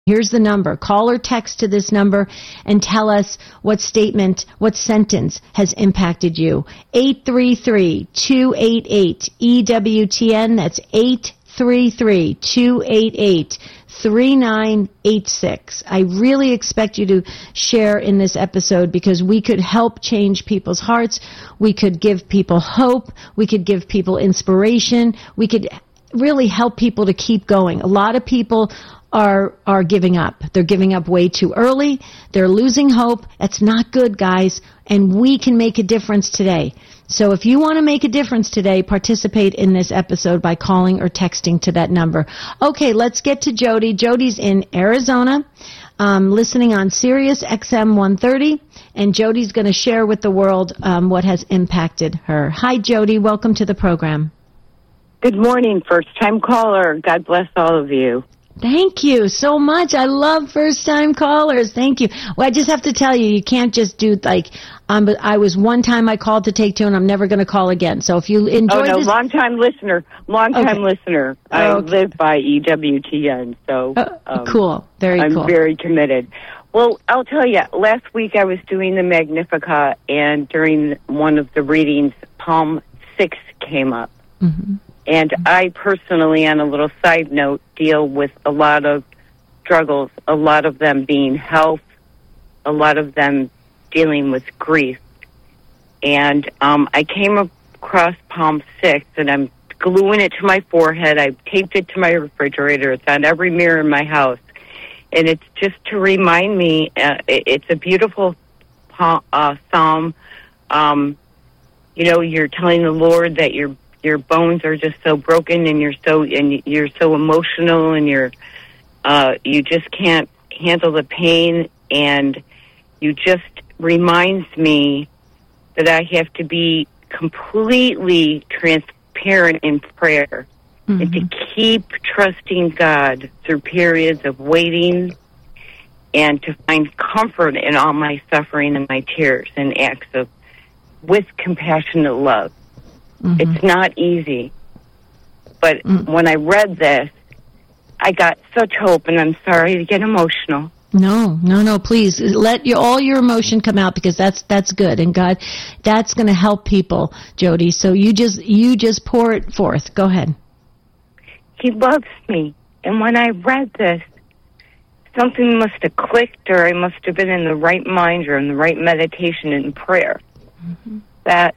Here's the number. Call or text to this number and tell us what statement, what sentence has impacted you. 833-288-EWTN. That's 833-288-3986. I really expect you to share in this episode because we could help change people's hearts. We could give people hope. We could give people inspiration. We could really help people to keep going. A lot of people are giving up. They're giving up way too early. They're losing hope. That's not good, guys. And we can make a difference today. So if you want to make a difference today, participate in this episode by calling or texting to that number. Okay, let's get to Jody. Jody's in Arizona, listening on Sirius XM 130. And Jody's going to share with the world what has impacted her. Hi, Jody. Welcome to the program. Good morning, first-time caller. God bless all of you. Thank you so much. I love first-time callers. Thank you. Well, I just have to tell you, you can't just do I was one time I called to take two, and I'm never going to call again. So if you enjoy this... long-time listener. Listener. I live by EWTN, so... cool. Very cool. I'm very committed. Well, I'll tell you, last week I was doing the Magnificat, and during one of the readings, Psalm 6 came up. Mm-hmm. And I personally, on a little side note, deal with a lot of struggles, a lot of them being health, a lot of them dealing with grief. And I came across Psalm 6, and I'm gluing it to my forehead. I taped it to my refrigerator. It's on every mirror in my house. And it's just to remind me, it's a beautiful psalm. You're telling the Lord that your bones are just so broken, and you're so emotional, and you just can't handle the pain, and you just reminds me that I have to be completely transparent in prayer, mm-hmm. and to keep trusting God through periods of waiting, and to find comfort in all my suffering and my tears and acts of with compassionate love. Mm-hmm. It's not easy. But when I read this, I got such hope, and I'm sorry to get emotional. No, please. Let all your emotion come out, because that's good. And God, that's going to help people, Jody. So you just pour it forth. Go ahead. He loves me. And when I read this, something must have clicked, or I must have been in the right mind or in the right meditation and prayer. Mm-hmm. That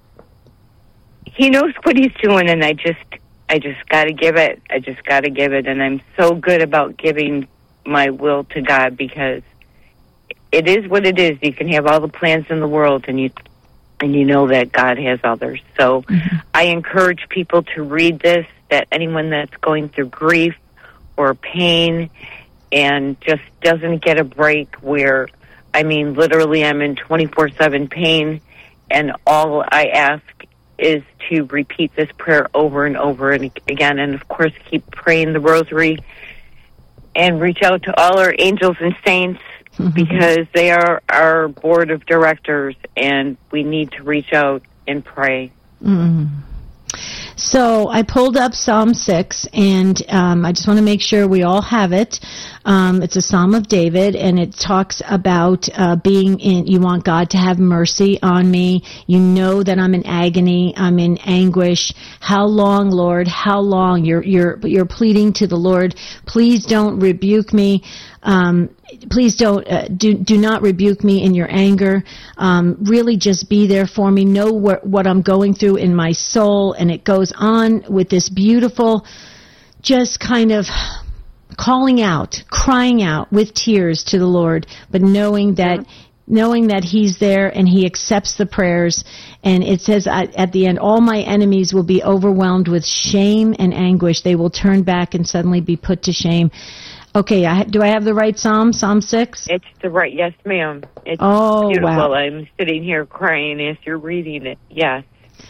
He knows what He's doing, and I just got to give it. I just got to give it, and I'm so good about giving my will to God, because it is what it is. You can have all the plans in the world, and you know that God has others. So mm-hmm. I encourage people to read this, that anyone that's going through grief or pain and just doesn't get a break, where, literally I'm in 24/7 pain, and all I ask is to repeat this prayer over and over and again, and of course keep praying the rosary, and reach out to all our angels and saints, mm-hmm. because they are our board of directors, and we need to reach out and pray. Mm. So I pulled up Psalm 6, and I just want to make sure we all have it. It's a Psalm of David, and it talks about you want God to have mercy on me. You know that I'm in agony. I'm in anguish. How long, Lord? How long? You're pleading to the Lord. Please don't rebuke me. Please don't do not rebuke me in your anger. Really, just be there for me. Know what I'm going through in my soul, and it goes on with this beautiful, just kind of calling out, crying out with tears to the Lord, but knowing that He's there and He accepts the prayers. And it says at the end, all my enemies will be overwhelmed with shame and anguish. They will turn back and suddenly be put to shame. Okay, do I have the right Psalm? Psalm 6? It's the right, yes, ma'am. It's beautiful. Wow. I'm sitting here crying as you're reading it. Yes.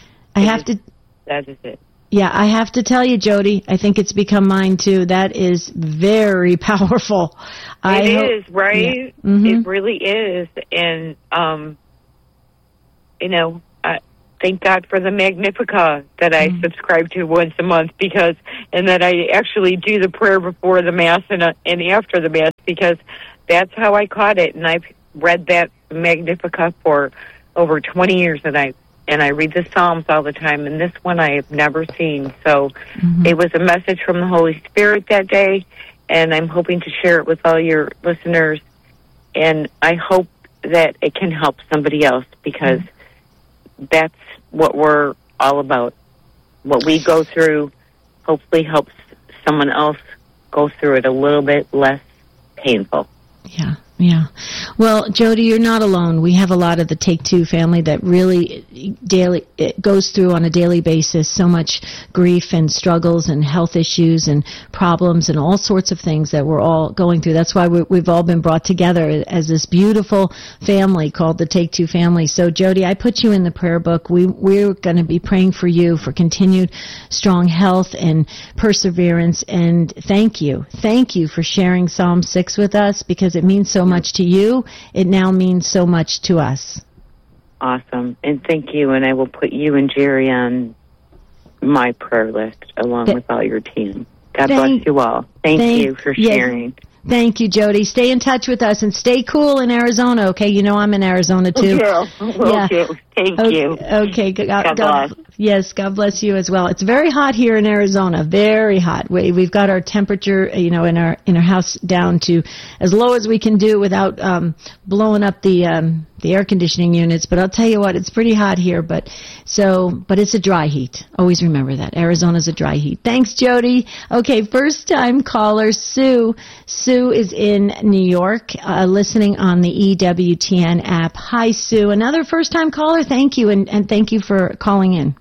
That is it. Yeah, I have to tell you, Jody, I think it's become mine too. That is very powerful. It is, right? Yeah. Mm-hmm. It really is. And, thank God for the Magnificat that I subscribe to once a month, and that I actually do the prayer before the Mass and after the Mass, because that's how I caught it. And I've read that Magnificat for over 20 years, and I read the Psalms all the time, and this one I have never seen. So it was a message from the Holy Spirit that day, and I'm hoping to share it with all your listeners, and I hope that it can help somebody else, because that's what we're all about. What we go through hopefully helps someone else go through it a little bit less painful. Yeah. Yeah. Well, Jody, you're not alone. We have a lot of the Take Two family that really it goes through on a daily basis so much grief and struggles and health issues and problems and all sorts of things that we're all going through. That's why we've all been brought together as this beautiful family called the Take Two family. So, Jody, I put you in the prayer book. We're going to be praying for you for continued strong health and perseverance. And thank you. Thank you for sharing Psalm 6 with us, because it means so much to you. It now means so much to us. Awesome. And thank you. And I will put you and Jerry on my prayer list along with all your team. God bless you all. Thank you for sharing. Yes. Thank you, Jody. Stay in touch with us and stay cool in Arizona, okay? You know I'm in Arizona, too. Will do. Thank you. Okay. God bless. Yes, God bless you as well. It's very hot here in Arizona, very hot. We've got our temperature, in our house down to as low as we can do without blowing up the air conditioning units. But I'll tell you what, it's pretty hot here. But it's a dry heat. Always remember that Arizona's a dry heat. Thanks, Jody. Okay, first time caller Sue. Sue is in New York, listening on the EWTN app. Hi, Sue. Another first time caller. Thank you, and thank you for calling in.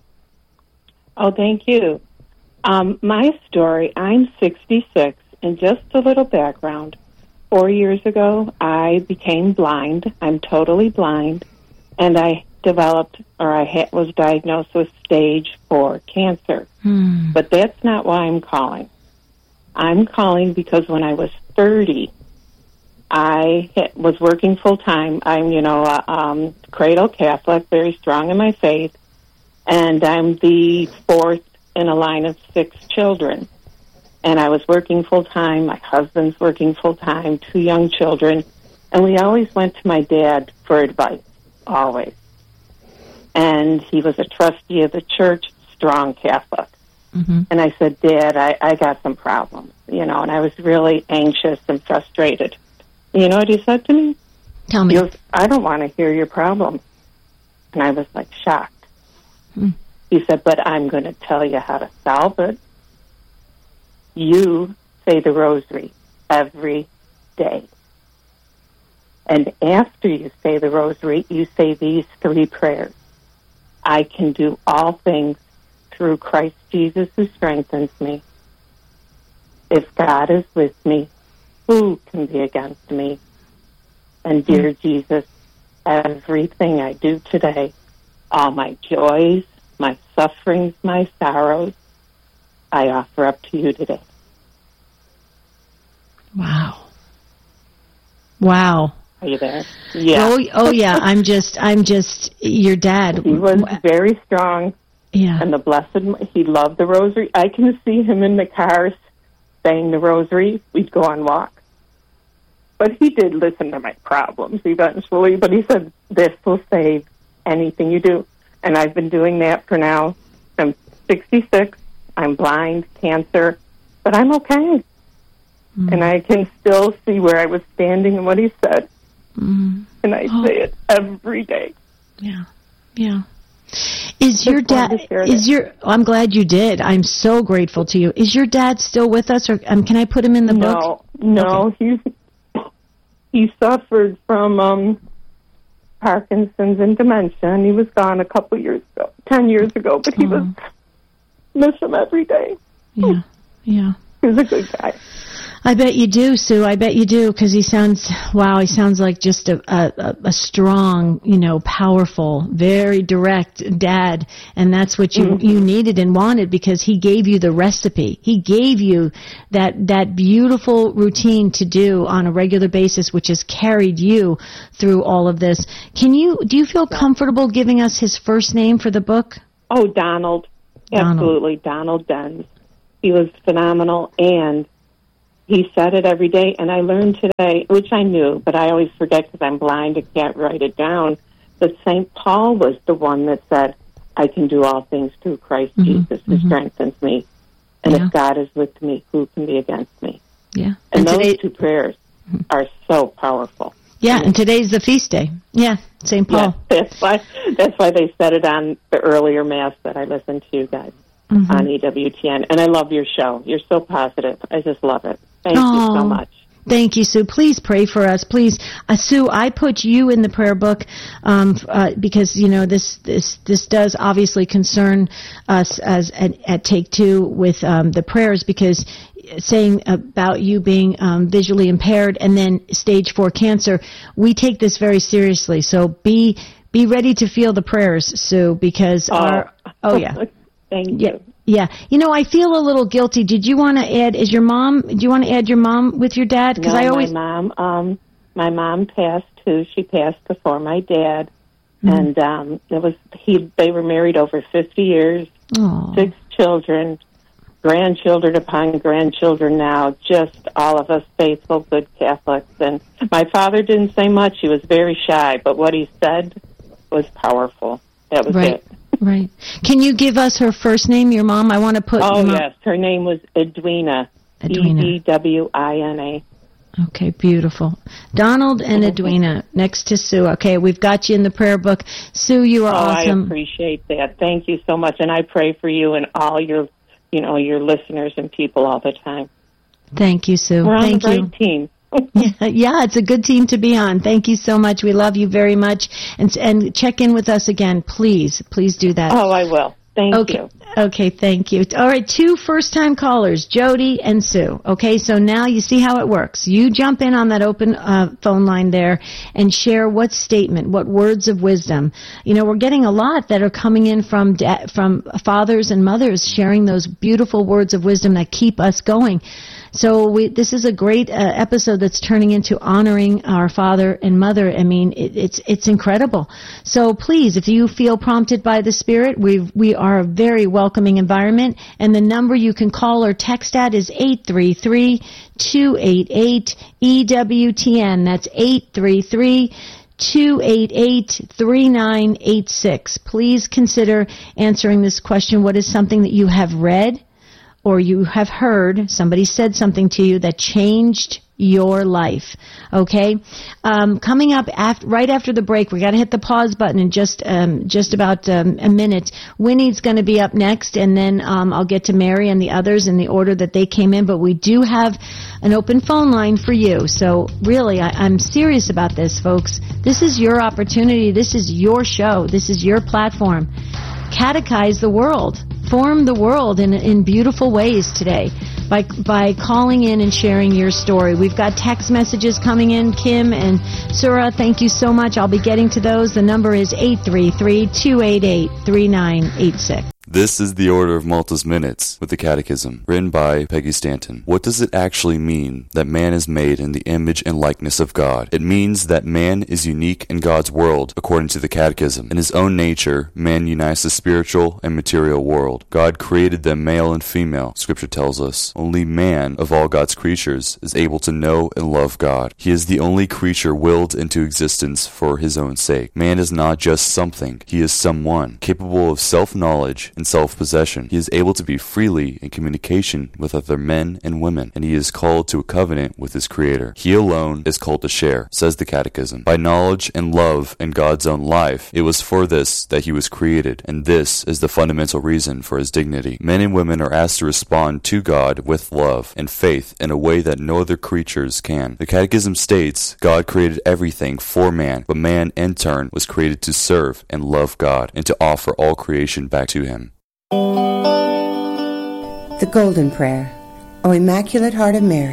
Oh, thank you. My story, I'm 66, and just a little background. 4 years ago, I became blind. I'm totally blind, and I was diagnosed with stage 4 cancer. But that's not why I'm calling. I'm calling because when I was 30, I was working full-time. I'm, cradle Catholic, very strong in my faith. And I'm the fourth in a line of 6 children. And I was working full-time. My husband's working full-time, 2 young children. And we always went to my dad for advice, always. And he was a trustee of the church, strong Catholic. And I said, Dad, I got some problems, and I was really anxious and frustrated. You know what he said to me? Tell me. He goes, I don't want to hear your problems. And I was like shocked. He said, but I'm going to tell you how to solve it. You say the rosary every day. And after you say the rosary, you say these 3 prayers. I can do all things through Christ Jesus who strengthens me. If God is with me, who can be against me? And dear Jesus, everything I do today, all my joys, my sufferings, my sorrows, I offer up to you today. Wow. Are you there? Yeah. Oh yeah. I'm just your dad. He was very strong. Yeah. And he loved the rosary. I can see him in the cars saying the rosary. We'd go on walks. But he did listen to my problems eventually. But he said, this will save anything you do. And I've been doing that for now. I'm 66. I'm blind, cancer. But I'm okay. And I can still see where I was standing and what he said. And I say it every day. Yeah. Yeah. Is your dad, I'm glad you did. I'm so grateful to you. Is your dad still with us, or can I put him in the book? No, okay. He suffered from Parkinson's and dementia, and he was gone a couple years ago, 10 years ago, but he miss him every day. Yeah. He was a good guy. I bet you do, Sue. I bet you do, because he sounds like just a strong, powerful, very direct dad, and that's what you needed and wanted, because he gave you the recipe. He gave you that beautiful routine to do on a regular basis, which has carried you through all of this. Do you feel comfortable giving us his first name for the book? Oh, Donald. Absolutely, Donald Denz. He was phenomenal, and he said it every day, and I learned today, which I knew, but I always forget because I'm blind and can't write it down, that St. Paul was the one that said, I can do all things through Christ Jesus who strengthens me. And if God is with me, who can be against me? Yeah. And those two prayers are so powerful. Yeah, and today's the feast day. Yeah, St. Paul. Yeah, that's why they said it on the earlier Mass that I listened to, guys, on EWTN. And I love your show. You're so positive. I just love it. Thank you so much. Thank you, Sue. Please pray for us. Please, Sue, I put you in the prayer book because, this does obviously concern us at Take Two with the prayers, because saying about you being visually impaired and then stage 4 cancer, we take this very seriously. So be ready to feel the prayers, Sue, because Thank you. Yeah. I feel a little guilty. Did you want to add, do you want to add your mom with your dad? Because my mom passed too. She passed before my dad. And they were married over 50 years, 6 children, grandchildren upon grandchildren now, just all of us faithful, good Catholics. And my father didn't say much. He was very shy, but what he said was powerful. That was it. Right. Can you give us her first name, your mom? I want to put... Oh, yes. Her name was Edwina. Edwina. Okay, beautiful. Donald and Edwina next to Sue. Okay, we've got you in the prayer book. Sue, you are awesome. I appreciate that. Thank you so much. And I pray for you and all your listeners and people all the time. Thank you, Sue. We're on Thank the right team. Yeah, it's a good team to be on. Thank you so much. We love you very much. And check in with us again, please. Please do that. Oh, I will. Thank you. Okay, thank you. All right, 2 first-time callers, Jody and Sue. Okay, so now you see how it works. You jump in on that open phone line there and share what statement, what words of wisdom. We're getting a lot that are coming in from fathers and mothers sharing those beautiful words of wisdom that keep us going. So this is a great episode that's turning into honoring our father and mother. I mean, it's incredible. So please, if you feel prompted by the Spirit, we are a very welcoming environment, and the number you can call or text at is 833-288-EWTN. That's 833-288-3986. Please consider answering this question. What is something that you have read or you have heard, somebody said something to you that changed your life? Okay? Coming up right after the break, we got to hit the pause button in just about a minute. Winnie's going to be up next, and then I'll get to Mary and the others in the order that they came in. But we do have an open phone line for you. So really, I'm serious about this, folks. This is your opportunity. This is your show. This is your platform. Catechize the world. Form the world in beautiful ways today by calling in and sharing your story. We've got text messages coming in. Kim and Surah, thank you so much. I'll be getting to those. The number is 833-288-3986. This is the Order of Malta's Minutes with the Catechism, written by Peggy Stanton. What does it actually mean that man is made in the image and likeness of God? It means that man is unique in God's world, according to the Catechism. In his own nature, man unites the spiritual and material world. God created them male and female, Scripture tells us. Only man, of all God's creatures, is able to know and love God. He is the only creature willed into existence for his own sake. Man is not just something, he is someone, capable of self-knowledge and self-possession. He is able to be freely in communication with other men and women, and he is called to a covenant with his Creator. He alone is called to share, says the Catechism. By knowledge and love in God's own life, it was for this that he was created, and this is the fundamental reason for his dignity. Men and women are asked to respond to God with love and faith in a way that no other creatures can. The Catechism states, God created everything for man, but man in turn was created to serve and love God, and to offer all creation back to him. The Golden Prayer. O Immaculate Heart of Mary,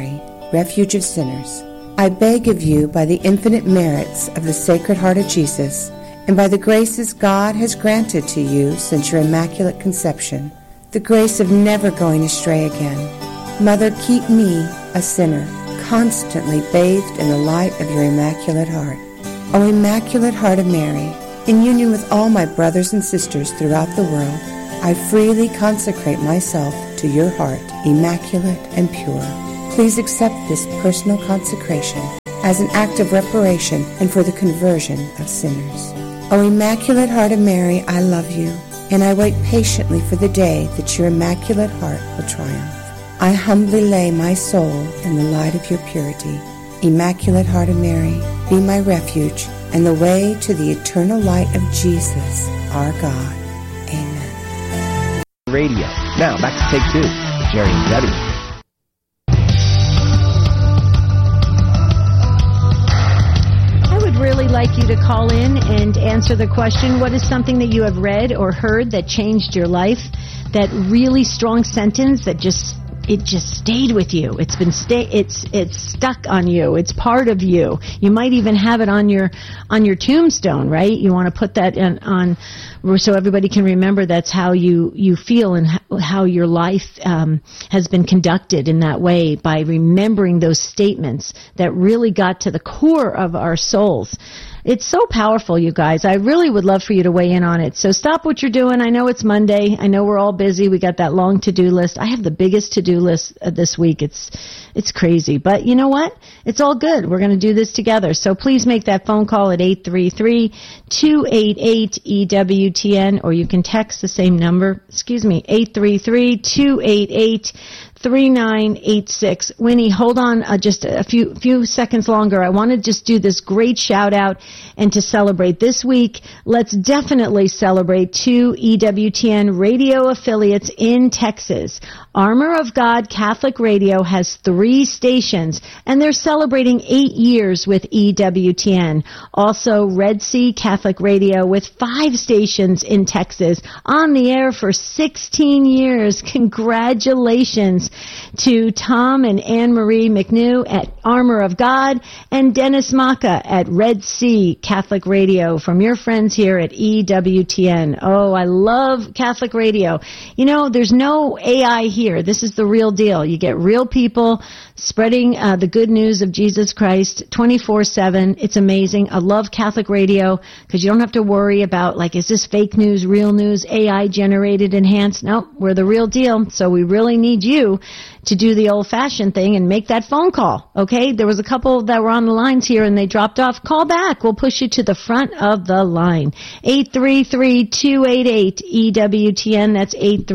refuge of sinners. I beg of you, by the infinite merits of the Sacred Heart of Jesus, and by the graces God has granted to you since your Immaculate Conception, the grace of never going astray again. Mother, keep me, a sinner, constantly bathed in the light of your Immaculate Heart. O Immaculate Heart of Mary, in union with all my brothers and sisters throughout the world, I freely consecrate myself to your heart, immaculate and pure. Please accept this personal consecration as an act of reparation and for the conversion of sinners. O Immaculate Heart of Mary, I love you, and I wait patiently for the day that your Immaculate Heart will triumph. I humbly lay my soul in the light of your purity. Immaculate Heart of Mary, be my refuge and the way to the eternal light of Jesus, our God. Amen. Radio. Now, back to take two with Jerry and Debbie. Really like you to call in and answer the question, what is something that you have read or heard that changed your life? That really strong sentence that just stayed with you. It's been it's stuck on you. It's part of you. You might even have it on your tombstone, right? You want to put that on so everybody can remember that's how you feel and how your life has been conducted in that way, by remembering those statements that really got to the core of our souls. It's so powerful, you guys. I really would love for you to weigh in on it. So stop what you're doing. I know it's Monday. I know we're all busy. We got that long to-do list. I have the biggest to-do list this week. It's crazy. But you know what? It's all good. We're going to do this together. So please make that phone call at 833-288-EWTN, or you can text the same number. 833-288-3986. Winnie, hold on just a few seconds longer. I want to just do this great shout out and to celebrate this week. Let's definitely celebrate 2 EWTN radio affiliates in Texas. Armor of God Catholic Radio has 3 stations, and they're celebrating 8 years with EWTN. Also, Red Sea Catholic Radio with 5 stations in Texas, on the air for 16 years. Congratulations to Tom and Anne-Marie McNew at Armor of God and Dennis Maka at Red Sea Catholic Radio, from your friends here at EWTN. Oh, I love Catholic Radio. You know, there's no AI here. This is the real deal. You get real people spreading the good news of Jesus Christ 24/7. It's amazing. I love Catholic Radio because you don't have to worry about, like, is this fake news, real news, AI generated, enhanced? No, we're the real deal. So we really need you to do the old-fashioned thing and make that phone call, okay? There was a couple that were on the lines here and they dropped off. Call back. We'll push you to the front of the line. 833-288-EWTN. That's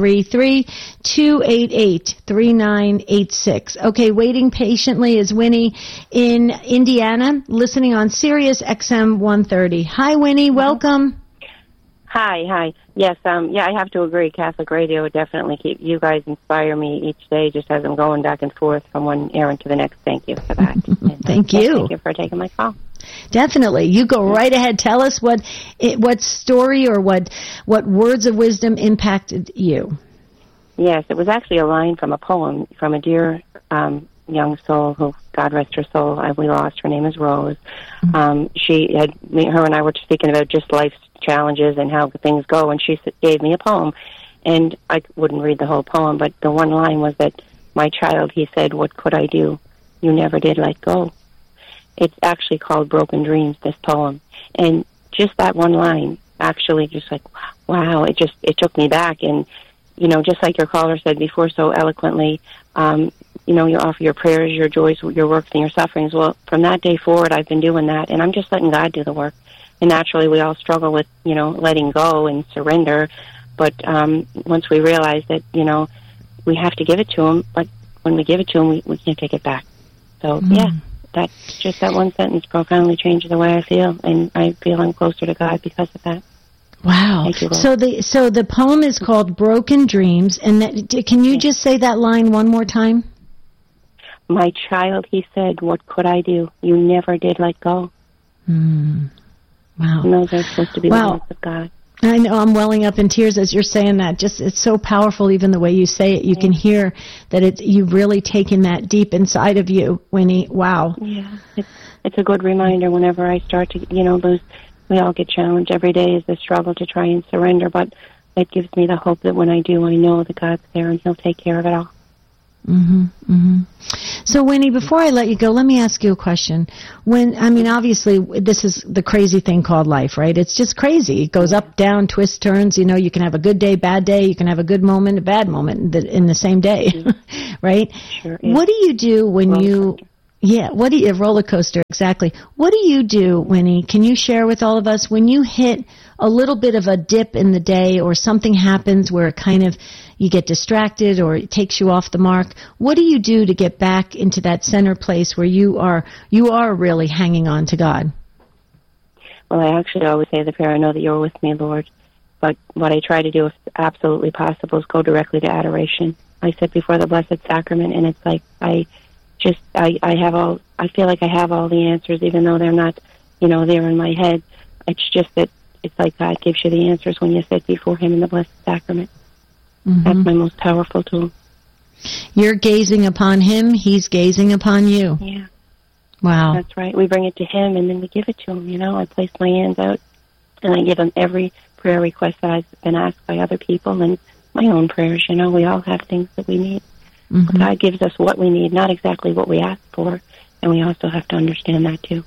833-288-3986. Okay, waiting patiently is Winnie in Indiana, listening on Sirius XM 130. Hi, Winnie. Welcome. Hi. Yes, I have to agree. Catholic radio would definitely keep you guys inspire me each day, just as I'm going back and forth from one errand to the next. Thank you for that. Thank you. Thank you for taking my call. Definitely. You go right ahead. Tell us what story or what words of wisdom impacted you. Yes, it was actually a line from a poem from a dear young soul who, God rest her soul, we lost. Her name is Rose. Her and I were speaking about just life's challenges and how things go, and she gave me a poem, and I wouldn't read the whole poem, but the one line was that, my child, he said, what could I do? You never did let go. It's actually called Broken Dreams, this poem, and just that one line actually just like, wow, it took me back. And just like your caller said before so eloquently, you offer your prayers, your joys, your works, and your sufferings. Well, from that day forward, I've been doing that, and I'm just letting God do the work. And naturally, we all struggle with, letting go and surrender. But once we realize that, we have to give it to Him, but when we give it to Him, we can't take it back. So, that one sentence profoundly changed the way I feel, and I feel I'm closer to God because of that. Wow. Thank you, so the poem is called Broken Dreams, and can you just say that line one more time? My child, he said, what could I do? You never did let go. Wow. And those are supposed to be the words of God. I know I'm welling up in tears as you're saying that. Just it's so powerful, even the way you say it. You can hear that you've really taken that deep inside of you, Winnie. Wow. Yeah, it's a good reminder whenever I start to, lose. We all get challenged. Every day is a struggle to try and surrender, but it gives me the hope that when I do, I know that God's there and He'll take care of it all. So, Winnie, before I let you go, let me ask you a question. Obviously, this is the crazy thing called life, right? It's just crazy. It goes up, down, twists, turns. You can have a good day, bad day. You can have a good moment, a bad moment in the same day, right? Sure. Yeah. What do you do when you... Yeah, a roller coaster, exactly. What do you do, Winnie? Can you share with all of us when you hit a little bit of a dip in the day or something happens where it kind of you get distracted or it takes you off the mark? What do you do to get back into that center place where you are really hanging on to God? Well, I actually always say the prayer, I know that you're with me, Lord. But what I try to do, if absolutely possible, is go directly to adoration. I sit before the Blessed Sacrament, and it's like I feel like I have all the answers, even though they're not, there in my head. It's just that it's like God gives you the answers when you sit before Him in the Blessed Sacrament. That's my most powerful tool. You're gazing upon Him, He's gazing upon you. Yeah. Wow. That's right. We bring it to Him, and then we give it to Him. I place my hands out, and I give Him every prayer request that I've been asked by other people, and my own prayers. We all have things that we need. God gives us what we need, not exactly what we ask for, and we also have to understand that too.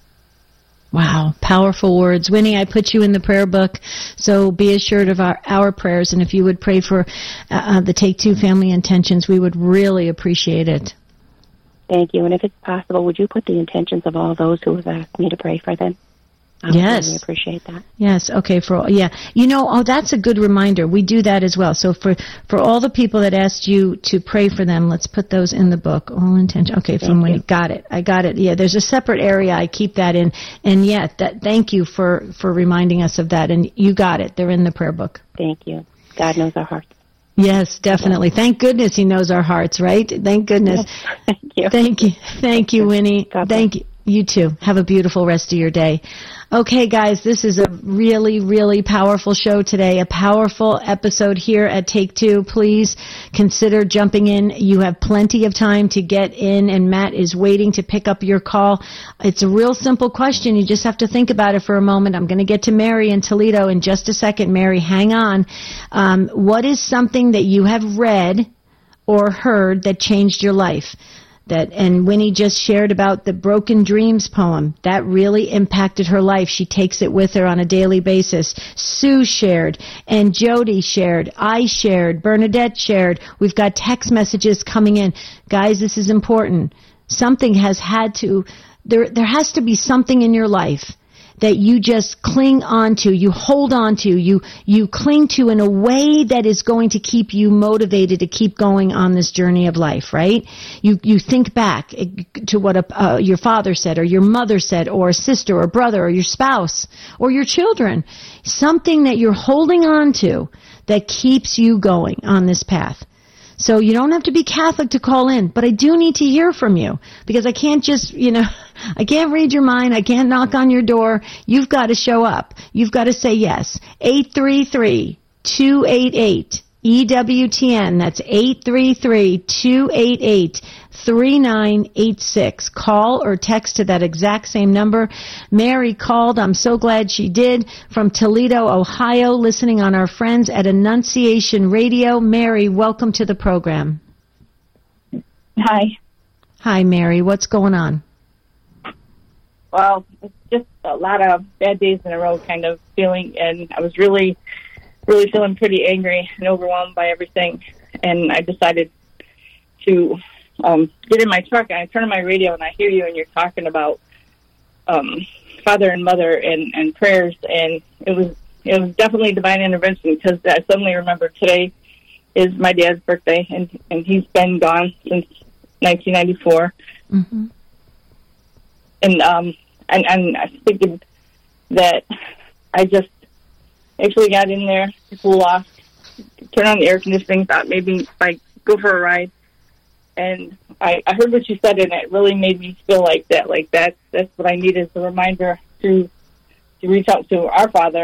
Wow, powerful words. Winnie, I put you in the prayer book, so be assured of our prayers, and if you would pray for the Take Two family intentions, we would really appreciate it. Thank you, and if it's possible, would you put the intentions of all those who have asked me to pray for them? I yes. really appreciate that. Yes, okay, that's a good reminder. We do that as well. So for all the people that asked you to pray for them, let's put those in the book. All intention. Okay, from Winnie. Got it. I got it. Yeah, there's a separate area. I keep that in. And thank you for reminding us of that. And you got it. They're in the prayer book. Thank you. God knows our hearts. Yes, definitely. Thank goodness He knows our hearts, right? Thank goodness. Yes. Thank you. Thank you. Thank you, Winnie. Thank you. You too. Have a beautiful rest of your day. Okay, guys, this is a really, really powerful show today, a powerful episode here at Take Two. Please consider jumping in. You have plenty of time to get in, and Matt is waiting to pick up your call. It's a real simple question. You just have to think about it for a moment. I'm going to get to Mary in Toledo in just a second. Mary, hang on. What is something that you have read or heard that changed your life? And Winnie just shared about the Broken Dreams poem. That really impacted her life. She takes it with her on a daily basis. Sue shared, and Jody shared, I shared, Bernadette shared. We've got text messages coming in. Guys, this is important. There has to be something in your life that you just cling on to, you hold on to, you cling to in a way that is going to keep you motivated to keep going on this journey of life, right? You think back to what your father said, or your mother said, or a sister, or brother, or your spouse, or your children. Something that you're holding on to that keeps you going on this path. So you don't have to be Catholic to call in, but I do need to hear from you, because I can't just, I can't read your mind. I can't knock on your door. You've got to show up. You've got to say yes. 833-288-EWTN. That's 833-288-3986. Call or text to that exact same number. Mary called. I'm so glad she did. From Toledo, Ohio, listening on our friends at Annunciation Radio. Mary, welcome to the program. Hi. Hi, Mary. What's going on? Well, it's just a lot of bad days in a row kind of feeling, and I was really feeling pretty angry and overwhelmed by everything, and I decided to get in my truck, and I turn on my radio, and I hear you, and you're talking about father and mother and prayers, and it was definitely divine intervention, because I suddenly remembered today is my dad's birthday, and he's been gone since 1994. Mm-hmm. And I was thinking that I just actually got in there to cool off, turn on the air conditioning, thought maybe I'd go for a ride. And I heard what you said, and it really made me feel like that. Like that's what I need, is a reminder to reach out to our Father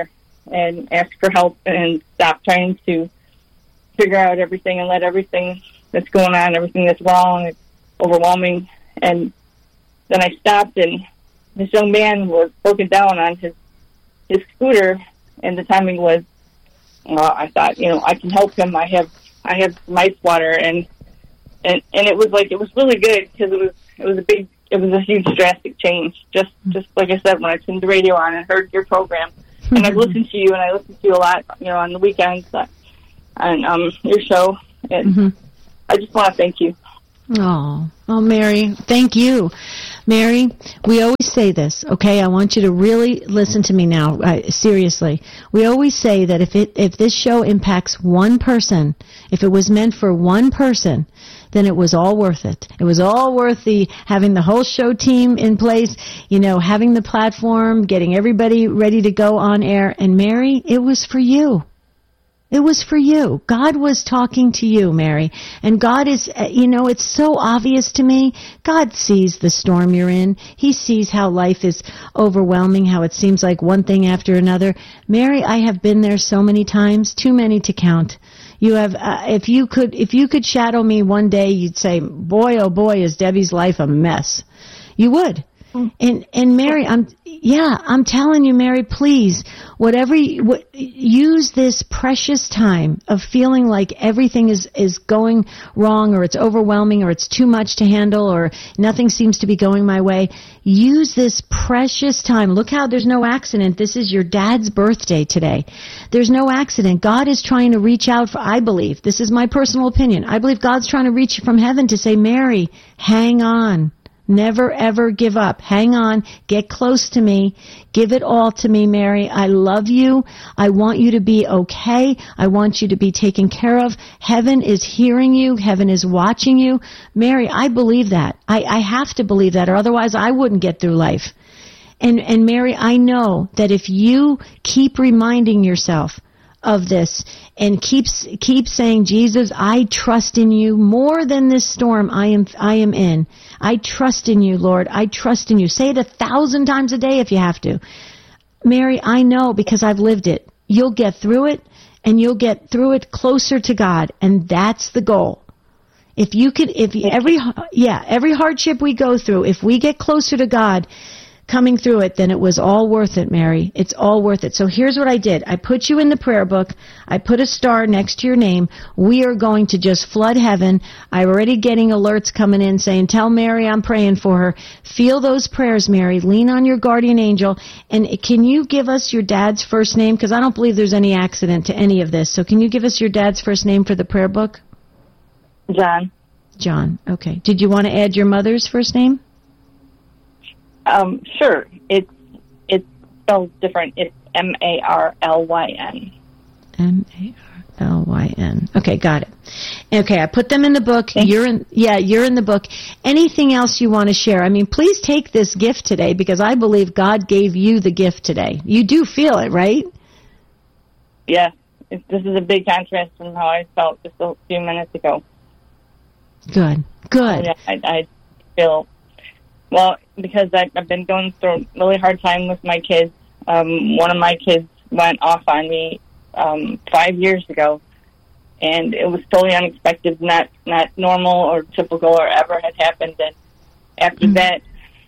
and ask for help and stop trying to figure out everything and let everything that's going on, everything that's wrong, it's overwhelming. And then I stopped, and this young man was broken down on his scooter, and the timing was, I thought, I can help him. I have some ice water, and it was really good, because it was a huge drastic change. Just like I said, when I turned the radio on and heard your program, and I've listened to you, and I listen to you a lot, on the weekends, and your show, and I just want to thank you. Oh, Mary, thank you. Mary, we always say this, okay? I want you to really listen to me now, seriously. We always say that if this show impacts one person, if it was meant for one person, then it was all worth it. It was all worth having the whole show team in place, having the platform, getting everybody ready to go on air. And Mary, it was for you. It was for you. God was talking to you, Mary. And God is, it's so obvious to me. God sees the storm you're in. He sees how life is overwhelming, how it seems like one thing after another. Mary, I have been there so many times, too many to count. You have, if you could shadow me one day, you'd say, boy, oh boy, is Debbie's life a mess. You would. And Mary, I'm telling you, Mary, please, use this precious time of feeling like everything is going wrong, or it's overwhelming, or it's too much to handle, or nothing seems to be going my way. Use this precious time. Look how there's no accident. This is your dad's birthday today. There's no accident. God is trying to reach out I believe, this is my personal opinion, I believe God's trying to reach from heaven to say, Mary, hang on. Never, ever give up. Hang on. Get close to me. Give it all to me, Mary. I love you. I want you to be okay. I want you to be taken care of. Heaven is hearing you. Heaven is watching you. Mary, I believe that. I have to believe that, or otherwise I wouldn't get through life. And Mary, I know that if you keep reminding yourself of this and keep saying, Jesus, I trust in you more than this storm I am in. I trust in you, Lord. I trust in you. Say it 1,000 times a day if you have to. Mary, I know because I've lived it. You'll get through it, and you'll get through it closer to God, and that's the goal. Every hardship we go through, if we get closer to God, coming through it, then it was all worth it, Mary. It's all worth it. So here's what I did. I put you in the prayer book. I put a star next to your name. We are going to just flood heaven. I'm already getting alerts coming in saying, tell Mary I'm praying for her. Feel those prayers, Mary. Lean on your guardian angel. And can you give us your dad's first name? Because I don't believe there's any accident to any of this. So can you give us your dad's first name for the prayer book? John. John. Okay. Did you want to add your mother's first name? Sure. It's spelled different. It's Marlyn. Marlyn. Okay, got it. Okay, I put them in the book. You're in the book. Anything else you want to share? I mean, please take this gift today, because I believe God gave you the gift today. You do feel it, right? Yeah. This is a big contrast from how I felt just a few minutes ago. Good. Yeah, I feel... Well, because I've been going through a really hard time with my kids. One of my kids went off on me 5 years ago, and it was totally unexpected, not normal or typical or ever had happened. And after that,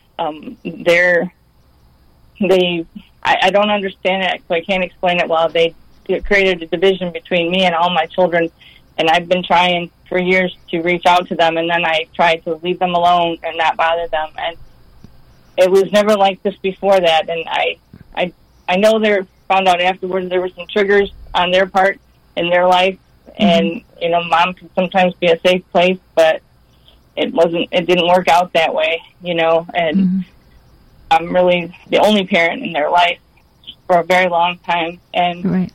I don't understand it, so I can't explain it well. They created a division between me and all my children, and I've been trying for years to reach out to them, and then I tried to leave them alone and not bother them. And it was never like this before that. And I know they found out afterwards there were some triggers on their part in their life, and Mom can sometimes be a safe place, but it didn't work out that way, And I'm really the only parent in their life for a very long time, and right.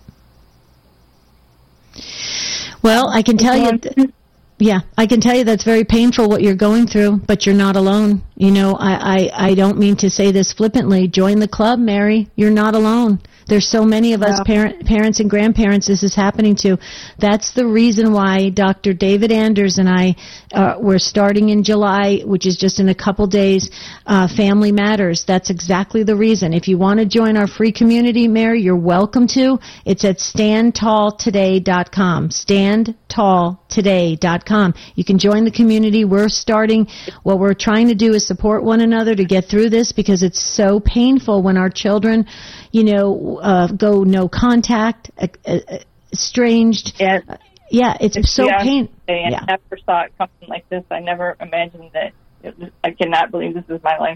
Well, I can tell you, I can tell you that's very painful what you're going through, but you're not alone. You know, I don't mean to say this flippantly. Join the club, Mary. You're not alone. There's so many of us parents and grandparents this is happening to. That's the reason why Dr. David Anders and I, we're starting in July, which is just in a couple days, Family Matters. That's exactly the reason. If you want to join our free community, Mary, you're welcome to. It's at standtalltoday.com. Standtalltoday.com. You can join the community. We're starting. What we're trying to do is support one another to get through this because it's so painful when our children, you know, go no contact, estranged. Yeah, it's so painful. I never saw it something like this. I never imagined that. I cannot believe this is my life.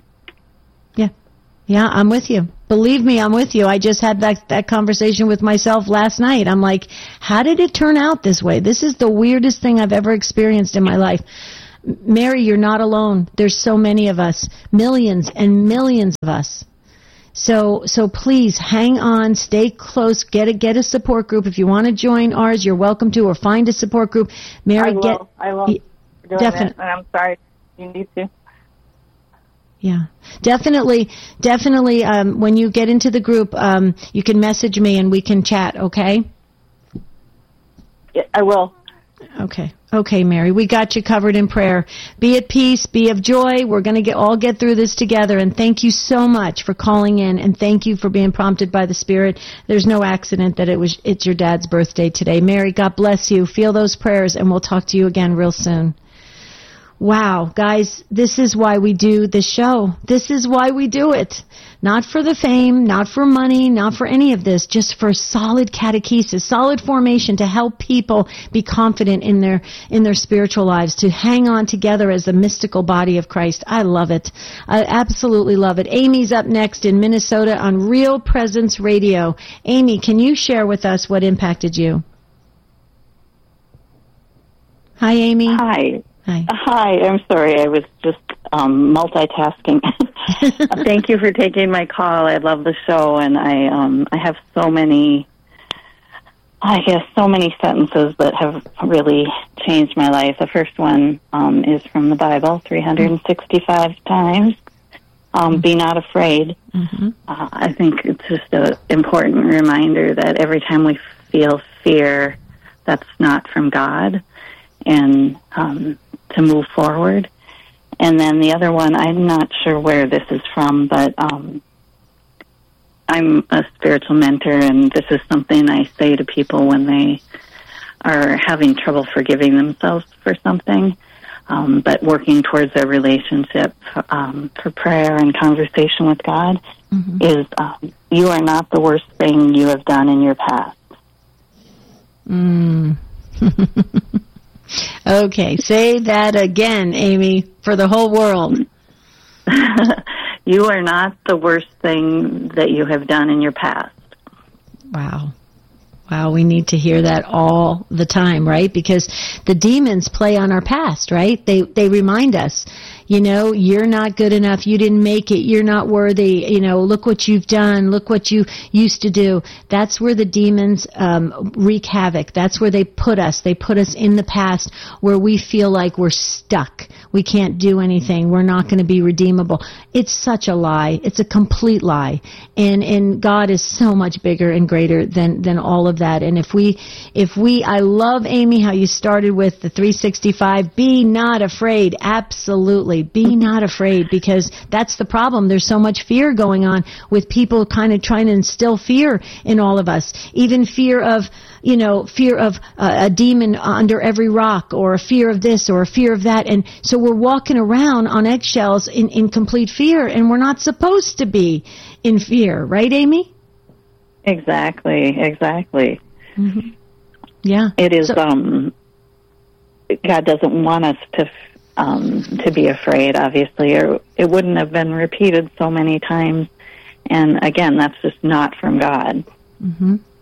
Yeah, I'm with you. Believe me, I'm with you. I just had that conversation with myself last night. I'm like, how did it turn out this way? This is the weirdest thing I've ever experienced in my life. Mary, you're not alone. There's so many of us, millions and millions of us. So please hang on, stay close, get a support group. If you want to join ours, you're welcome to, or find a support group. Mary, I will. Definitely. And I'm sorry you need to. Yeah, definitely. When you get into the group, you can message me and we can chat. Okay. Yeah, I will. Okay, Mary, we got you covered in prayer. Be at peace, be of joy. We're going to all get through this together. And thank you so much for calling in, and thank you for being prompted by the Spirit. There's no accident that it's your dad's birthday today. Mary, God bless you. Feel those prayers, and we'll talk to you again real soon. Wow, guys, this is why we do this show. This is why we do it. Not for the fame, not for money, not for any of this, just for solid catechesis, solid formation to help people be confident in their spiritual lives, to hang on together as a mystical body of Christ. I love it. I absolutely love it. Amy's up next in Minnesota on Real Presence Radio. Amy, can you share with us what impacted you? Hi, Amy. Hi. I'm sorry. I was just multitasking. Thank you for taking my call. I love the show, and I have so many sentences that have really changed my life. The first one is from the Bible, 365 times. Be not afraid. Mm-hmm. I think it's just an important reminder that every time we feel fear, that's not from God, and to move forward. And then the other one, I'm not sure where this is from, but I'm a spiritual mentor, and this is something I say to people when they are having trouble forgiving themselves for something, but working towards their relationship for prayer and conversation with God, mm-hmm. is you are not the worst thing you have done in your past. Okay, say that again, Amy, for the whole world. You are not the worst thing that you have done in your past. Wow, we need to hear that all the time, right? Because the demons play on our past, right? They remind us, you know, you're not good enough, you didn't make it, you're not worthy, you know, look what you've done, look what you used to do. That's where the demons wreak havoc. That's where they put us. They put us in the past where we feel like we're stuck. We can't do anything. We're not going to be redeemable. It's such a lie. It's a complete lie. And God is so much bigger and greater than all of that. And if we, I love, Amy, how you started with the 365, be not afraid. Absolutely. Be not afraid, because that's the problem. There's so much fear going on with people kind of trying to instill fear in all of us. Even fear of a demon under every rock, or a fear of this or a fear of that. And so we're walking around on eggshells in complete fear, and we're not supposed to be in fear. Right, Amy? Exactly. Mm-hmm. Yeah. It is, God doesn't want us to be afraid, obviously, or it wouldn't have been repeated so many times. And again, that's just not from God. Mm-hmm.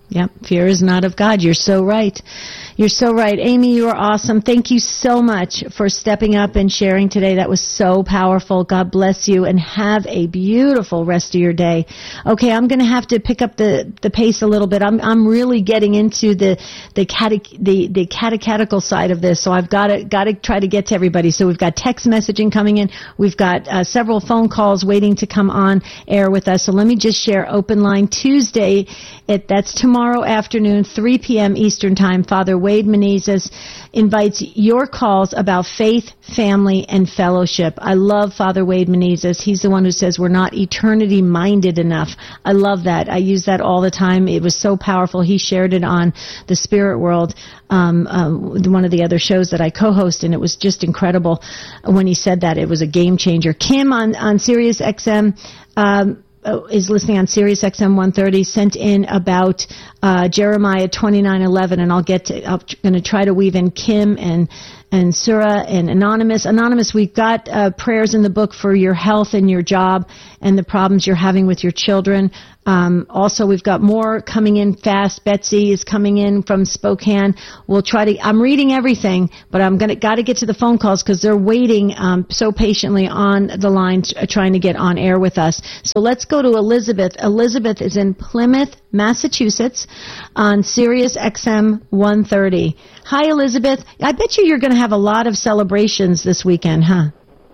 Yep, fear is not of God. You're so right. You're so right. Amy, you are awesome. Thank you so much for stepping up and sharing today. That was so powerful. God bless you, and have a beautiful rest of your day. Okay, I'm going to have to pick up the pace a little bit. I'm really getting into the catechetical side of this, so I've got to try to get to everybody. So we've got text messaging coming in. We've got several phone calls waiting to come on air with us. So let me just share Open Line Tuesday. That's tomorrow afternoon, 3 p.m. Eastern Time. Father Wade Menezes invites your calls about faith, family, and fellowship. I love Father Wade Menezes. He's the one who says we're not eternity-minded enough. I love that. I use that all the time. It was so powerful. He shared it on the Spirit World, one of the other shows that I co-host, and it was just incredible when he said that. It was a game changer. Kim on Sirius XM is listening on Sirius XM 130, sent in about Jeremiah 29:11, and I'm going to try to weave in Kim and Surah and Anonymous. Anonymous, we've got prayers in the book for your health and your job and the problems you're having with your children. Also, we've got more coming in fast. Betsy is coming in from Spokane. We'll try to, I'm reading everything, but got to get to the phone calls because they're waiting so patiently on the line trying to get on air with us. So let's go to Elizabeth. Elizabeth is in Plymouth, Massachusetts on Sirius XM 130. Hi, Elizabeth. I bet you're going to have a lot of celebrations this weekend, huh?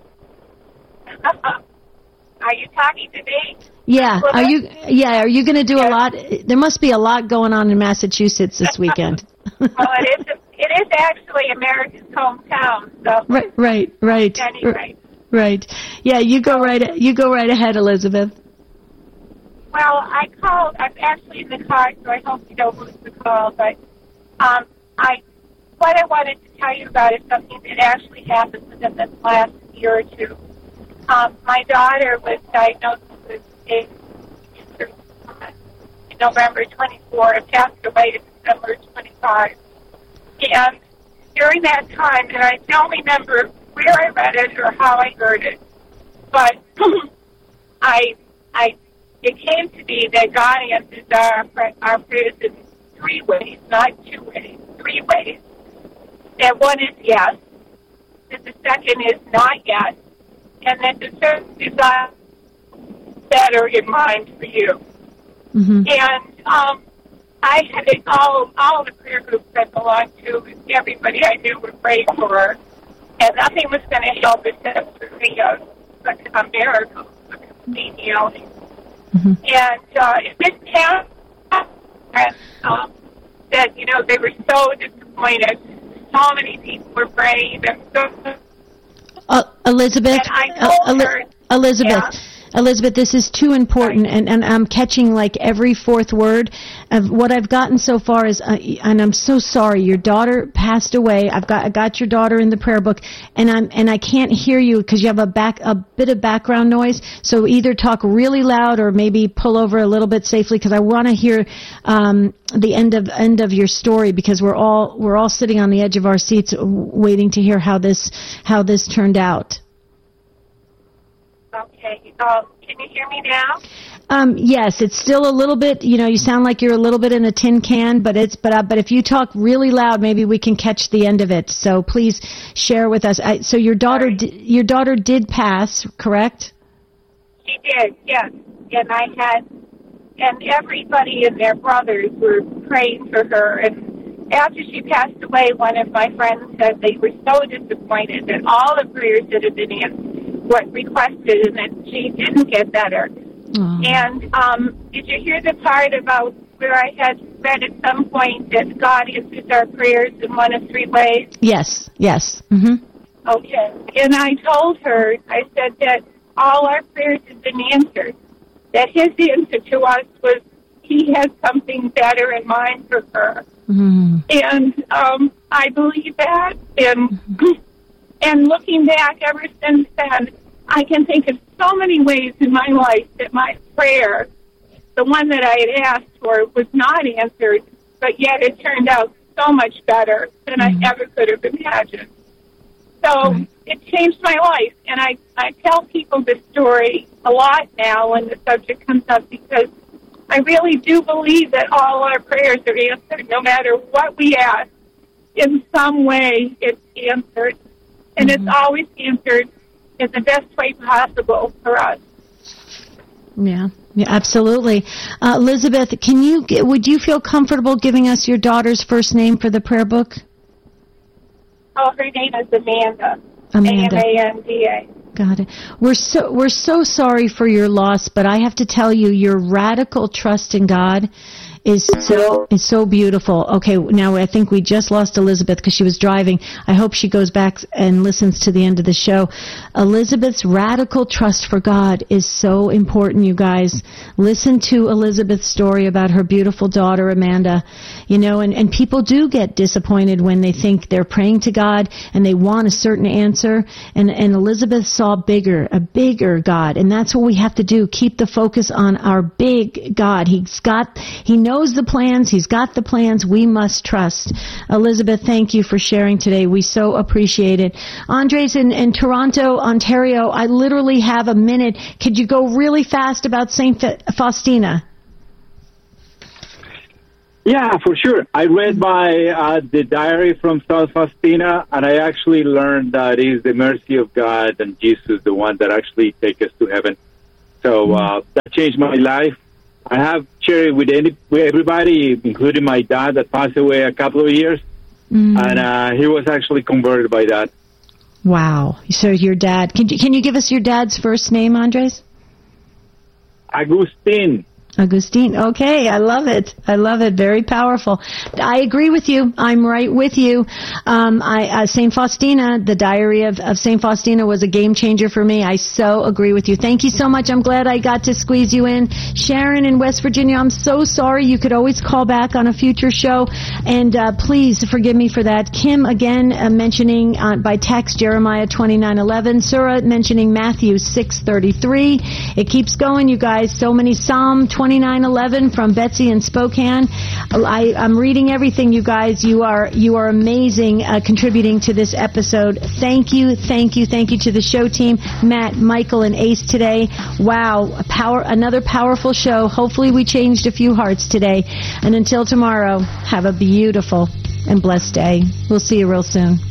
Are you talking to me? Yeah. Are you going to do a lot? There must be a lot going on in Massachusetts this weekend. Well, it is actually America's hometown. So. Right. Anyway. Right. Yeah, you go right ahead, Elizabeth. Well, I called. I'm actually in the car, so I hope you don't lose the call. But what I wanted to tell you about is something that actually happened within the last year or two. My daughter was diagnosed with cancer in November 24 and passed away in December 25. And during that time, and I don't remember where I read it or how I heard it, but it came to me that God answers our prayers in 3 ways, not 2 ways, 3 ways. That one is yes, that the second is not yet, and that the third is better in mind for you. Mm-hmm. And I had all the prayer groups I belonged to, everybody I knew were praying for her, and nothing was going to help except for a miracle, a complete healing. Mm-hmm. And it just happened that, they were so disappointed. So many people were praying. Elizabeth, Elizabeth, yeah. Elizabeth, this is too important, and I'm catching like every fourth word of what I've gotten so far is, and I'm so sorry, your daughter passed away. I got your daughter in the prayer book, and I can't hear you because you have a bit of background noise. So either talk really loud or maybe pull over a little bit safely because I want to hear the end of your story because we're all sitting on the edge of our seats waiting to hear how this turned out. Okay. Can you hear me now? Yes, it's still a little bit. You sound like you're a little bit in a tin can, but if you talk really loud, maybe we can catch the end of it. So please share with us. So your daughter did pass, correct? She did. Yes. And everybody and their brothers were praying for her. And after she passed away, one of my friends said they were so disappointed that all the prayers that had been answered, what requested, and that she didn't get better. Oh. And did you hear the part about where I had read at some point that God answers our prayers in 1 of 3 ways? Yes. Mm-hmm. Okay. And I told her, I said that all our prayers have been answered, that his answer to us was he has something better in mind for her. Mm-hmm. And I believe that. And looking back ever since then, I can think of so many ways in my life that my prayer, the one that I had asked for, was not answered, but yet it turned out so much better than I ever could have imagined. So it changed my life, and I tell people this story a lot now when the subject comes up because I really do believe that all our prayers are answered, no matter what we ask. In some way, it's answered. And it's always answered in the best way possible for us. Yeah, absolutely. Elizabeth, would you feel comfortable giving us your daughter's first name for the prayer book? Oh, her name is Amanda. Amanda. Amanda. Got it. We're so sorry for your loss, but I have to tell you, your radical trust in God is so beautiful. Okay, now I think we just lost Elizabeth because she was driving. I hope she goes back and listens to the end of the show. Elizabeth's radical trust for God is so important, you guys. Listen to Elizabeth's story about her beautiful daughter, Amanda. You know, and people do get disappointed when they think they're praying to God and they want a certain answer. And Elizabeth saw a bigger God. And that's what we have to do. Keep the focus on our big God. He knows the plans. He's got the plans. We must trust. Elizabeth, thank you for sharing today. We so appreciate it. Andres in Toronto, Ontario, I literally have a minute. Could you go really fast about St. Faustina? Yeah, for sure. I read the diary from St. Faustina, and I actually learned that it is the mercy of God and Jesus, the one that actually take us to heaven. So that changed my life. I have shared with everybody, including my dad that passed away a couple of years, and he was actually converted by that. Wow. So your dad, can you give us your dad's first name, Andres? Agustin. Okay, I love it. Very powerful. I agree with you. I'm right with you. St. Faustina, the diary of St. Faustina was a game changer for me. I so agree with you. Thank you so much. I'm glad I got to squeeze you in. Sharon in West Virginia, I'm so sorry. You could always call back on a future show. And please forgive me for that. Kim, again, mentioning by text Jeremiah 29:11. Surah mentioning Matthew 6:33. It keeps going, you guys. So many Psalm 29:11 from Betsy in Spokane. I'm reading everything, you guys. You are amazing contributing to this episode. Thank you to the show team, Matt, Michael, and Ace today. Wow, another powerful show. Hopefully we changed a few hearts today. And until tomorrow, have a beautiful and blessed day. We'll see you real soon.